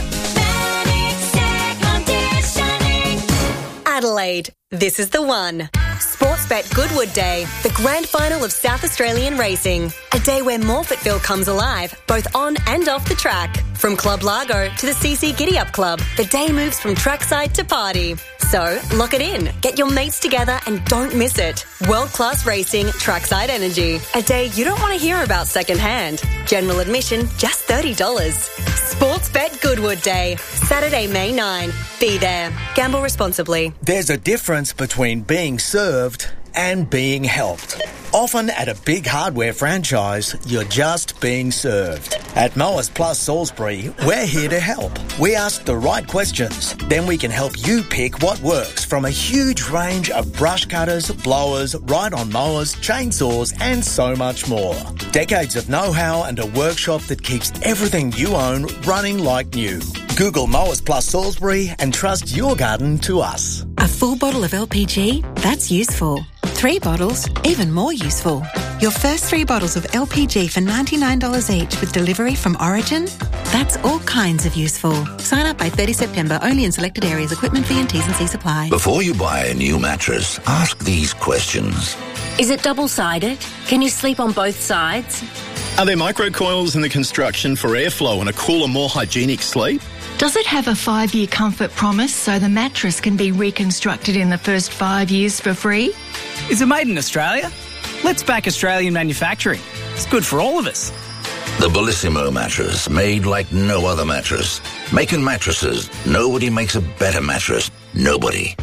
Speaker 16: Adelaide. This is the one. Sportsbet Goodwood Day, the grand final of South Australian racing. A day where Morfettville comes alive, both on and off the track. From Club Largo to the C C Giddy Up Club, the day moves from trackside to party. So, lock it in. Get your mates together and don't miss it. World-class racing, trackside energy. A day you don't want to hear about secondhand. General admission, just thirty dollars. Sportsbet Goodwood Day, Saturday, May ninth. Be there. Gamble responsibly.
Speaker 3: There's a difference between being served and being helped. Often at a big hardware franchise, you're just being served. At Mowers Plus Salisbury, we're here to help. We ask the right questions, then we can help you pick what works from a huge range of brush cutters, blowers, ride-on mowers, chainsaws and so much more. Decades of know-how and a workshop that keeps everything you own running like new. Google Mowers Plus Salisbury and trust your garden to us.
Speaker 23: A full bottle of L P G? That's useful. Three bottles? Even more useful. Your first three bottles of L P G for ninety-nine dollars each with delivery from Origin? That's all kinds of useful. Sign up by thirtieth September, only in selected areas. Equipment fee and T's and C's apply.
Speaker 25: Before you buy a new mattress, ask these questions.
Speaker 4: Is it double-sided? Can you sleep on both sides?
Speaker 26: Are there microcoils in the construction for airflow and a cooler, more hygienic sleep?
Speaker 27: Does it have a five-year comfort promise so the mattress can be reconstructed in the first five years for free?
Speaker 28: Is it made in Australia? Let's back Australian manufacturing. It's good for all of us.
Speaker 25: The Bellissimo mattress, made like no other mattress. Making mattresses, nobody makes a better mattress. Nobody.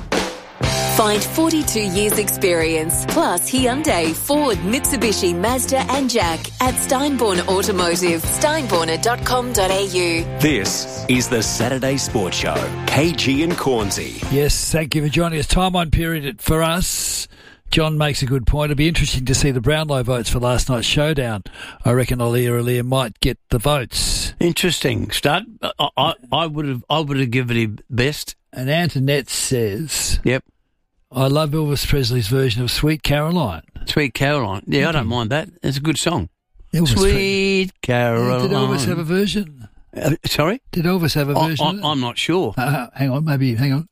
Speaker 1: Find forty-two years experience, plus Hyundai, Ford, Mitsubishi, Mazda and Jack at Steinborn Automotive, steinborner dot com dot a u.
Speaker 7: This is the Saturday Sports Show. K G and Cornsey.
Speaker 8: Yes, thank you for joining us. Time on period for us. John makes a good point. It'd be interesting to see the Brownlow votes for last night's showdown. I reckon Alia Alia might get the votes.
Speaker 9: Interesting stud. I, I, I would have I would have given him best.
Speaker 8: And Antoinette says,
Speaker 9: "Yep,
Speaker 8: I love Elvis Presley's version of Sweet Caroline."
Speaker 9: Sweet Caroline. Yeah, mm-hmm. I don't mind that. It's a good song.
Speaker 8: Elvis
Speaker 9: Sweet Pre- Caroline.
Speaker 8: Did Elvis have a version?
Speaker 9: Uh, sorry?
Speaker 8: Did Elvis have a
Speaker 9: I,
Speaker 8: version?
Speaker 9: I, I'm not sure.
Speaker 8: Uh, hang on, maybe. Hang on.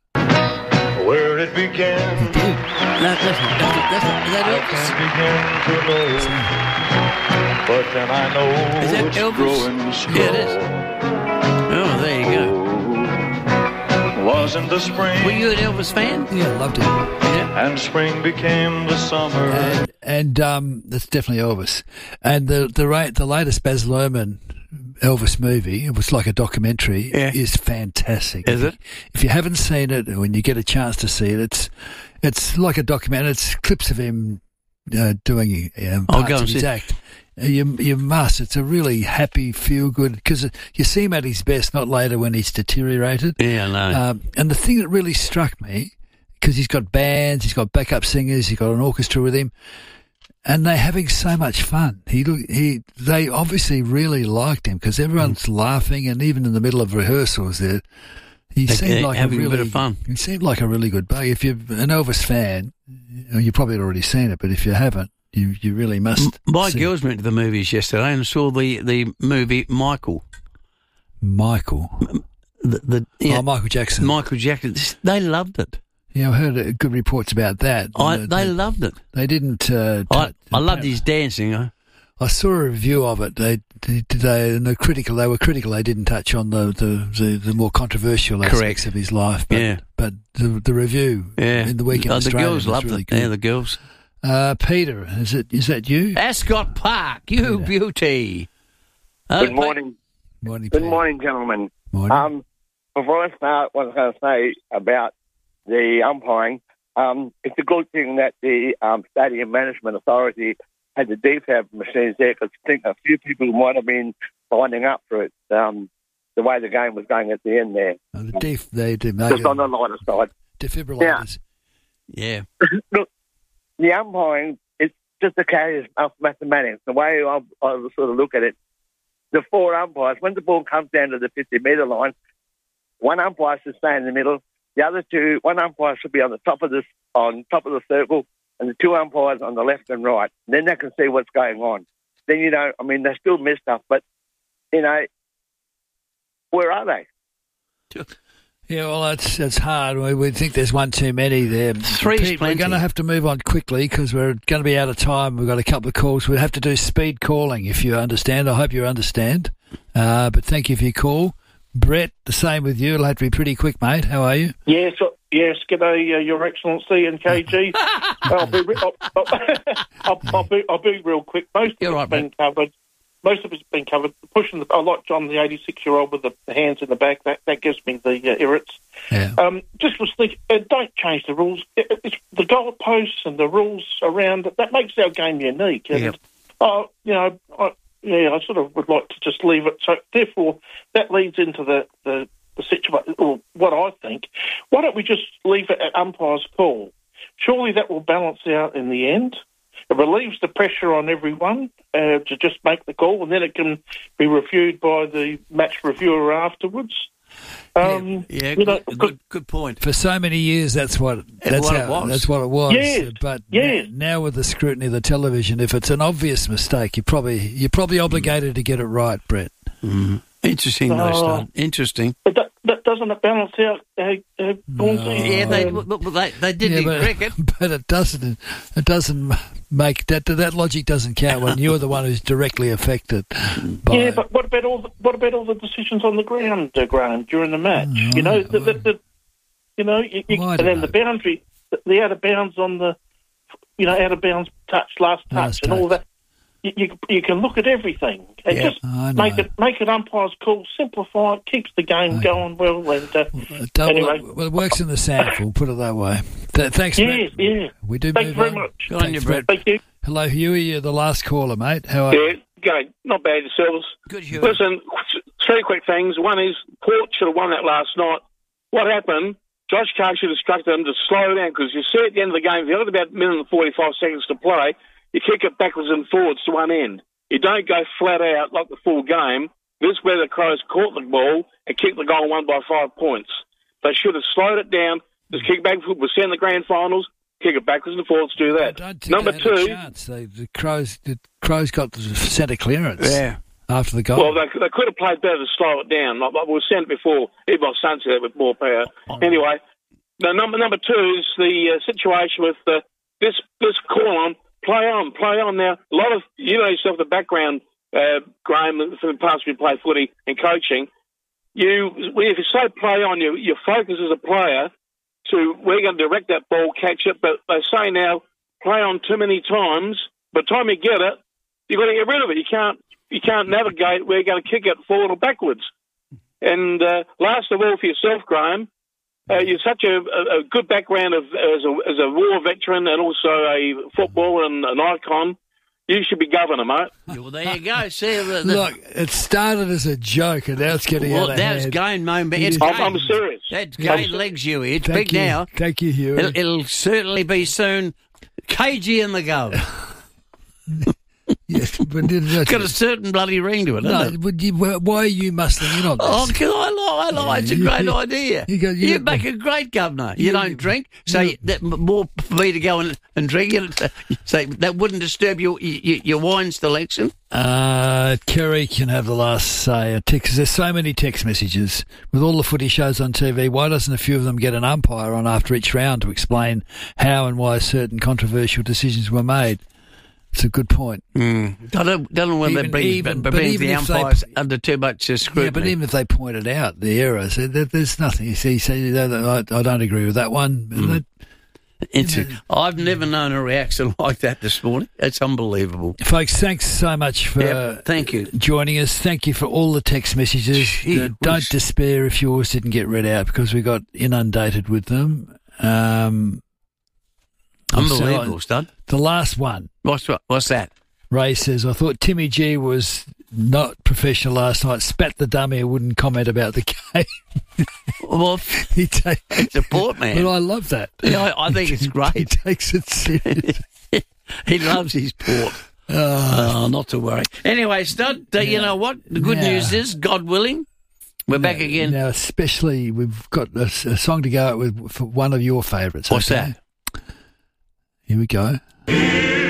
Speaker 29: Where it began.
Speaker 8: He did.
Speaker 9: No, that's, that's, that's, is that Elvis?
Speaker 29: I can't begin to know, but then I know
Speaker 9: is that
Speaker 29: it's
Speaker 9: Elvis?
Speaker 29: growing strong.
Speaker 9: Yeah, it is. Oh, there you go.
Speaker 29: Wasn't the spring.
Speaker 9: Were you an Elvis fan?
Speaker 8: Yeah, loved it.
Speaker 9: Yeah.
Speaker 29: and spring became the summer.
Speaker 8: And, and um, that's definitely Elvis. And the the rate, the latest Baz Luhrmann Elvis movie, it was like a documentary,
Speaker 9: Yeah.
Speaker 8: is fantastic.
Speaker 9: Is
Speaker 8: if
Speaker 9: it?
Speaker 8: You, if you haven't seen it, when you get a chance to see it, it's it's like a documentary. It's clips of him uh, doing um,
Speaker 9: I'll
Speaker 8: parts
Speaker 9: go
Speaker 8: of
Speaker 9: and
Speaker 8: his
Speaker 9: see.
Speaker 8: act. Uh, You you must. It's a really happy, feel good, because you see him at his best, not later when he's deteriorated.
Speaker 9: Yeah, I know.
Speaker 8: Um, and the thing that really struck me, because he's got bands, he's got backup singers, he's got an orchestra with him, and they're having so much fun. He he they obviously really liked him because everyone's
Speaker 9: Mm.
Speaker 8: laughing, and even in the middle of rehearsals, there he
Speaker 9: They-
Speaker 8: seemed
Speaker 9: they're
Speaker 8: like
Speaker 9: having
Speaker 8: a
Speaker 9: a
Speaker 8: really
Speaker 9: bit of fun.
Speaker 8: He seemed like a really good bug. If you're an Elvis fan, you know, you've probably already seen it, but if you haven't, you you really must.
Speaker 9: My
Speaker 8: see
Speaker 9: girls went to the movies yesterday and saw the, the movie Michael.
Speaker 8: Michael.
Speaker 9: The, the yeah,
Speaker 8: Oh, Michael Jackson.
Speaker 9: Michael Jackson. They loved it.
Speaker 8: Yeah, I heard uh, good reports about that.
Speaker 9: I,
Speaker 8: Uh,
Speaker 9: they loved it.
Speaker 8: They didn't. Uh,
Speaker 9: I,
Speaker 8: t-
Speaker 9: I loved his dancing. I,
Speaker 8: I saw a review of it. They, they, they, and the critical. They were critical. They didn't touch on the the, the, the more controversial aspects
Speaker 9: Correct.
Speaker 8: of his life. But,
Speaker 9: Yeah.
Speaker 8: But the the review
Speaker 9: yeah.
Speaker 8: in the weekend
Speaker 9: Oh, the
Speaker 8: Australian
Speaker 9: girls
Speaker 8: was
Speaker 9: loved
Speaker 8: really
Speaker 9: it.
Speaker 8: good.
Speaker 9: Yeah, the girls.
Speaker 8: Uh, Peter, is it? Is that you?
Speaker 9: Ascot Park, you beauty. Uh,
Speaker 5: Good morning.
Speaker 8: Morning.
Speaker 5: Good morning, gentlemen.
Speaker 8: Morning.
Speaker 5: Um, before I start, what I was going to say about the umpiring, um, it's a good thing that the um, Stadium Management Authority had the defab machines there, because I think a few people might have been finding up for it, um, the way the game was going at the end there.
Speaker 8: Uh, the def, they did make
Speaker 5: Just on the lighter side.
Speaker 8: defibrillators.
Speaker 9: Yeah.
Speaker 5: Look, the umpiring, it's just a case of mathematics. The way I, I sort of look at it, the four umpires, when the ball comes down to the fifty-metre line, one umpire should stay in the middle. The other two, one umpire should be on the top of the on top of the circle, and the two umpires on the left and right. Then they can see what's going on. Then you know, I mean, they still miss stuff, but you know, where are they?
Speaker 8: Yeah, well, it's it's hard. We, we think there's one too many there.
Speaker 9: Three's
Speaker 8: Pete, we're
Speaker 9: plenty.
Speaker 8: going to have to move on quickly because we're going to be out of time. We've got a couple of calls. We'll have to do speed calling, if you understand. I hope you understand. Uh, but thank you for your call. Brett, the same with you. It'll have to be pretty quick, mate. How are you?
Speaker 6: Yes, uh, yes. G'day, uh, Your Excellency and K G. I'll, be, re- I'll, I'll, I'll, be, I'll be real quick. Most of
Speaker 9: You're
Speaker 6: it's
Speaker 9: right,
Speaker 6: been covered. Most of it's been covered. Pushing the, I like John, the eighty-six-year-old with the hands in the back. That that gives me the uh, irrits.
Speaker 8: Yeah.
Speaker 6: Um, just was thinking, uh, don't change the rules. It, it's the goalposts and the rules around it. That makes our game unique. And,
Speaker 9: Yep.
Speaker 6: uh, you know, I, yeah, I sort of would like to just leave it. So therefore, that leads into the the, the situation, or what I think. Why don't we just leave it at umpire's call? Surely that will balance out in the end. It relieves the pressure on everyone uh, to just make the call, and then it can be reviewed by the match reviewer afterwards. Um,
Speaker 9: Yeah,
Speaker 6: you know,
Speaker 9: good, good, good point.
Speaker 8: For so many years, that's what that's
Speaker 9: what it
Speaker 8: how,
Speaker 9: was.
Speaker 8: That's what it was.
Speaker 6: Yes,
Speaker 8: But
Speaker 6: yes.
Speaker 8: n- now with the scrutiny of the television, if it's an obvious mistake, you probably you're probably obligated to get it right, Brett.
Speaker 9: Mm. Interesting, though,
Speaker 6: Oh.
Speaker 9: Stud. Interesting.
Speaker 6: But that, that doesn't it balance out? Uh, uh,
Speaker 9: Yeah, they,
Speaker 6: um,
Speaker 9: well, they, they did
Speaker 8: Yeah,
Speaker 9: in
Speaker 8: but,
Speaker 9: cricket.
Speaker 8: but it doesn't. It doesn't make that. That logic doesn't count when you're the one who's directly affected. By,
Speaker 6: yeah, but what about all the, what about all the decisions on the ground, uh, Graham, during the match?
Speaker 8: Oh,
Speaker 6: you know, the, the, the, you know, you, you,
Speaker 8: Well, I
Speaker 6: and
Speaker 8: don't
Speaker 6: then
Speaker 8: know.
Speaker 6: the boundary, the, the out of bounds on the, you know, out of bounds touch, last touch,
Speaker 8: Last
Speaker 6: and all
Speaker 8: touch.
Speaker 6: that. You, you you can look at everything and
Speaker 9: Yeah,
Speaker 6: just
Speaker 8: I know.
Speaker 6: make it make it umpire's call, simplify it, keeps the game going well. And uh,
Speaker 8: Double,
Speaker 6: anyway.
Speaker 8: well, it works in the sand. We'll put it that way. Th- thanks,
Speaker 6: yes,
Speaker 8: Brett.
Speaker 6: yeah.
Speaker 8: We do
Speaker 6: Thank
Speaker 8: move
Speaker 6: you very
Speaker 8: on.
Speaker 6: much.
Speaker 9: Good on you,
Speaker 8: Thanks,
Speaker 9: Brett.
Speaker 6: Thank you.
Speaker 8: Hello, Huey. You're the last caller, mate. How are you?
Speaker 10: Yeah, go. Not bad yourselves.
Speaker 9: Good, Hugh.
Speaker 10: Listen, three quick things. One is Port should have won that last night. What happened? Josh Carr should have instructed them to slow down, because you see at the end of the game, if you've got about a minute and forty-five seconds to play, you kick it backwards and forwards to one end. You don't go flat out like the full game. This is where the Crows caught the ball and kicked the goal and won by five points. They should have slowed it down, just kick back and forwards. We're in the grand finals, kick it backwards and forwards, do that.
Speaker 8: I don't think
Speaker 10: Number
Speaker 8: they had a
Speaker 10: two,
Speaker 8: chance. They, the Crows, the Crows got the centre clearance.
Speaker 9: Yeah.
Speaker 8: After the goal.
Speaker 10: well, they, they could have played better to slow it down. Like, like we were saying it before, even my son said it with more power. Anyway, the number number two is the uh, situation with uh, this this call on, play on, play on. Now, a lot of, you know yourself, the background, uh, Graham, for the past we play footy and coaching, you, if you say play on, you, your focus as a player to, we're going to direct that ball, catch it, but they say now, play on too many times. By the time you get it, you've got to get rid of it. You can't, you can't navigate. We're going to kick it forward or backwards. And uh, last of all, for yourself, Graham, uh, you're such a, a, a good background of as a, as a war veteran and also a footballer and an icon. You should be governor, mate.
Speaker 9: Well, there you go. See, the, the,
Speaker 8: Look, it started as a joke and now it's getting
Speaker 9: well,
Speaker 8: out of
Speaker 9: that's
Speaker 8: hand.
Speaker 9: gained momentum. It's
Speaker 10: I'm,
Speaker 9: gained,
Speaker 10: I'm serious.
Speaker 9: That's
Speaker 10: I'm
Speaker 9: gained legs, Huey. It's
Speaker 8: Thank
Speaker 9: big
Speaker 8: you.
Speaker 9: now.
Speaker 8: Thank you, Huey.
Speaker 9: It'll, it'll certainly be soon. K G in the go.
Speaker 8: Yes, but it's
Speaker 9: got a certain bloody ring to it,
Speaker 8: no,
Speaker 9: doesn't it?
Speaker 8: would you, why are you muscling in on this?
Speaker 9: Oh, can I lie? I lie. It's a
Speaker 8: You-
Speaker 9: great
Speaker 8: you-
Speaker 9: idea.
Speaker 8: you go- you-
Speaker 9: You'd make a great governor. You,
Speaker 8: You-
Speaker 9: don't drink, so
Speaker 8: you-
Speaker 9: you, that more for me to go and, and drink it. So that wouldn't disturb your your, your wine selection.
Speaker 8: Uh, Kerry can have the last say. Text, there's so many text messages. With all the footy shows on T V, why doesn't a few of them get an umpire on after each round to explain how and why certain controversial decisions were made? It's a good point.
Speaker 9: Mm. I don't, don't know whether
Speaker 8: Even-
Speaker 9: that brings,
Speaker 8: even-
Speaker 9: but
Speaker 8: but
Speaker 9: brings
Speaker 8: even
Speaker 9: the
Speaker 8: if they-
Speaker 9: umpires under too much uh, scrutiny.
Speaker 8: Yeah, but even if they pointed out the errors, there- there- there's nothing. You see, you say, I, I don't agree with that one.
Speaker 9: Mm. It's, I've never known a reaction like that this morning. It's unbelievable.
Speaker 8: Folks, thanks so much for
Speaker 9: Yep, thank you.
Speaker 8: joining us. Thank you for all the text messages.
Speaker 9: Gee
Speaker 8: Uh, Don't
Speaker 9: whiz.
Speaker 8: despair if yours didn't get read out because we got inundated with them. Um,
Speaker 9: Unbelievable, Stud.
Speaker 8: The last one.
Speaker 9: What's, what's that?
Speaker 8: Ray says, I thought Timmy G was not professional last night. Spat the dummy and wouldn't comment about the game.
Speaker 9: Well,
Speaker 8: he take,
Speaker 9: it's a port man.
Speaker 8: But I love that.
Speaker 9: Yeah, I, I think it's great.
Speaker 8: He takes it serious.
Speaker 9: He loves his port. Oh, not to worry. Anyway, Stud, uh, you know what? The good
Speaker 8: Yeah.
Speaker 9: news is, God willing, we're back again.
Speaker 8: Now, especially, we've got a, a song to go out with for one of your favourites.
Speaker 9: What's
Speaker 8: okay? Here we go.